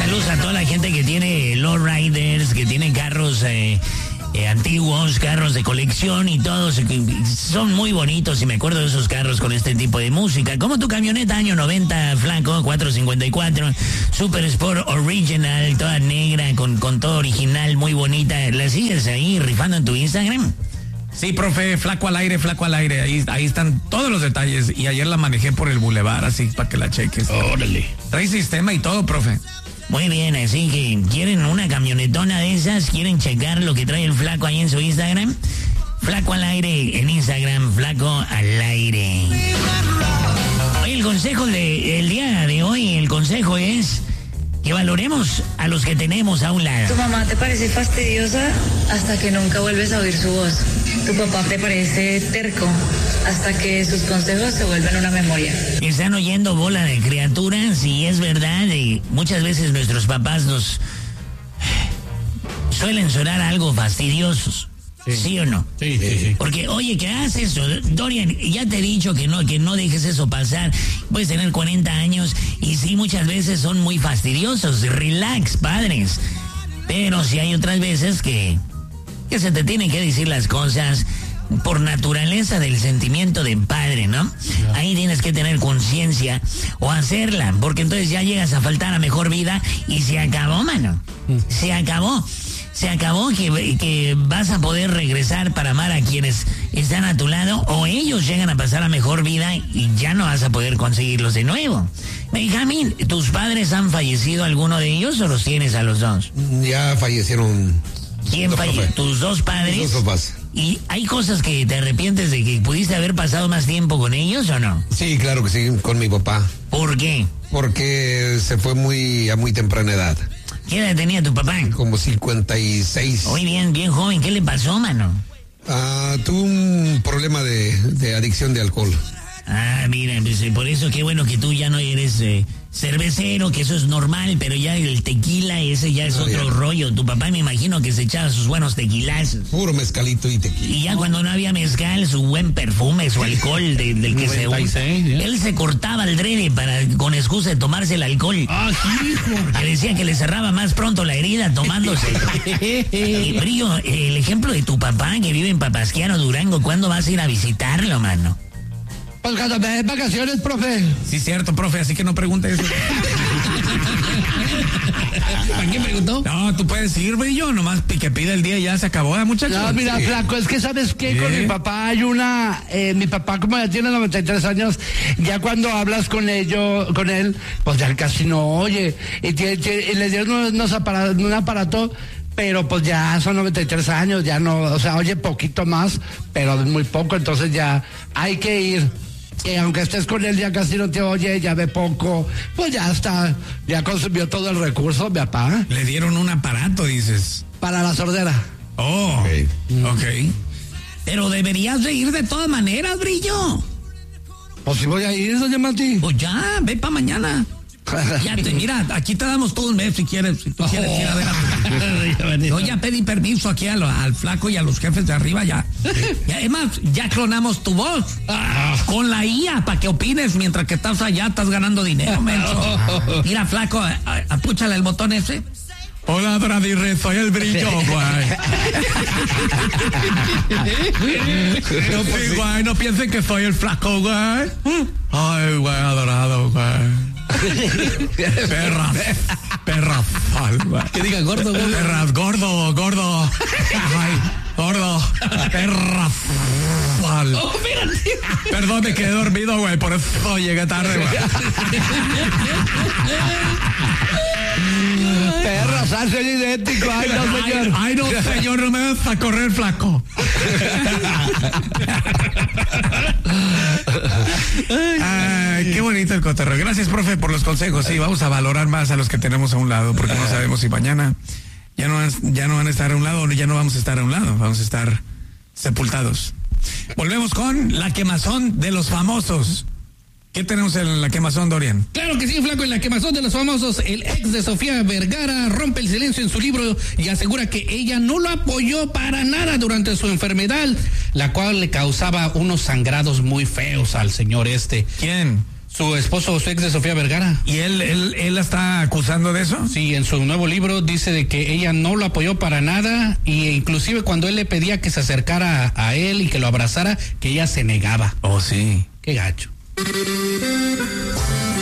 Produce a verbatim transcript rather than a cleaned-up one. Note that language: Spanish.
Saludos a toda la gente que tiene lowriders, que tienen carros eh, eh, antiguos, carros de colección y todos son muy bonitos y me acuerdo de esos carros con este tipo de música. Como tu camioneta año noventa, flaco, cuatrocientos cincuenta y cuatro, Super Sport Original, toda negra, con, con todo original, muy bonita. ¿La sigues ahí rifando en tu Instagram? Sí, profe, flaco al aire, flaco al aire. Ahí, ahí están todos los detalles. Y ayer la manejé por el bulevar, así para que la cheques. Órale. Trae sistema y todo, profe. Muy bien, así que quieren una camionetona de esas, quieren checar lo que trae el flaco ahí en su Instagram. Flaco al aire en Instagram, flaco al aire. Hoy el consejo del día de hoy, el consejo es que valoremos a los que tenemos a un lado. Tu mamá te parece fastidiosa hasta que nunca vuelves a oír su voz. Tu papá te parece terco hasta que sus consejos se vuelven una memoria. Están oyendo bola de criaturas y es verdad, y muchas veces nuestros papás nos suelen sonar algo fastidiosos. Sí. ¿Sí o no? Sí, sí, sí. Porque, oye, ¿qué haces eso? Dorian, ya te he dicho que no, que no dejes eso pasar. Puedes tener cuarenta años y sí, muchas veces son muy fastidiosos. Relax, padres. Pero sí hay otras veces que, que se te tienen que decir las cosas por naturaleza del sentimiento de padre, ¿no? No. Ahí tienes que tener conciencia o hacerla, porque entonces ya llegas a faltar a mejor vida y se acabó, mano. Se acabó. Se acabó que, que vas a poder regresar para amar a quienes están a tu lado o ellos llegan a pasar a mejor vida y ya no vas a poder conseguirlos de nuevo. Benjamín, ¿tus padres han fallecido alguno de ellos o los tienes a los dos? Ya fallecieron. ¿Quién falleció? ¿Tus dos padres? Mis dos papás. ¿Y hay cosas que te arrepientes de que pudiste haber pasado más tiempo con ellos o no? Sí, claro que sí, con mi papá. ¿Por qué? Porque se fue muy a muy temprana edad. ¿Qué edad tenía tu papá? Como cincuenta y seis. Muy bien, bien joven. ¿Qué le pasó, mano? Ah, tuvo un problema de, de adicción de alcohol. Ah, mira, pues, por eso qué bueno que tú ya no eres eh, cervecero, que eso es normal, pero ya el tequila, ese ya es no, otro ya. rollo. Tu papá me imagino que se echaba sus buenos tequilazos. Puro mezcalito y tequila. Y ya cuando no había mezcal, su buen perfume, su alcohol de, del que se usa. Él se cortaba el drede para, con excusa de tomarse el alcohol. Ah, sí, hijo. Que decía que le cerraba más pronto la herida tomándose. Y Brillo, el ejemplo de tu papá que vive en Papasquiaro, Durango, ¿cuándo vas a ir a visitarlo, mano? Pues cuando me den vacaciones, profe. Sí, cierto, profe, así que no pregunte eso. ¿Para quién preguntó? No, tú puedes ir, güey, yo nomás que pide el día y ya se acabó, ¿eh, muchachos? No, mira, Sí. flaco, es que ¿sabes qué? ¿Qué? Con mi papá hay una... Eh, mi papá, como ya tiene noventa y tres años, ya cuando hablas con ellos, con él, pues ya casi no oye. Y, tiene, tiene, y le dieron unos, unos aparatos, un aparato... Pero pues ya son noventa y tres años, ya no, o sea, oye poquito más, pero muy poco, entonces ya hay que ir. Y aunque estés con él, ya casi no te oye, ya ve poco, pues ya está, ya consumió todo el recurso, mi papá. Le dieron un aparato, dices. Para la sordera. Oh, ok. okay. Pero deberías de ir de todas maneras, Brillo. Pues si voy a ir, doña Mati. Pues ya, ve para mañana. Ya te, mira, aquí te damos todo un mes si quieres, si tú quieres ir a ver a tu... Yo ya pedí permiso aquí a lo, al flaco y a los jefes de arriba ya. Y además, ya clonamos tu voz con la I A para que opines mientras que estás allá, estás ganando dinero, menso. Mira, flaco, a- a- apúchale el botón ese. Hola, Bradirre, soy el Brillo, güey. No, sí, güey, no piensen que soy el flaco, güey. Ay, güey, adorado, güey. Perras, perras, fal, güey. Que diga gordo, güey. Perras, gordo, gordo. Ay, gordo, perras, fal. Oh, Perdón, me quedé dormido, güey, por eso llegué tarde, güey. Perro, son idénticos. Ay, no, señor. Ay, ay, no, señor, no me vas a correr, flaco. Ay, qué bonito el cotorreo. Gracias, profe, por los consejos. Sí, vamos a valorar más a los que tenemos a un lado, porque no sabemos si mañana ya no, ya no van a estar a un lado o ya no vamos a estar a un lado. Vamos a estar sepultados. Volvemos con la quemazón de los famosos. ¿Qué tenemos en la quemazón, Dorian? Claro que sí, flaco, en la quemazón de los famosos, el ex de Sofía Vergara rompe el silencio en su libro y asegura que ella no lo apoyó para nada durante su enfermedad, la cual le causaba unos sangrados muy feos al señor este. ¿Quién? Su esposo, su ex de Sofía Vergara. ¿Y él, él, él la está acusando de eso? Sí, en su nuevo libro dice de que ella no lo apoyó para nada, y inclusive cuando él le pedía que se acercara a él y que lo abrazara, que ella se negaba. Oh, sí. Qué gacho.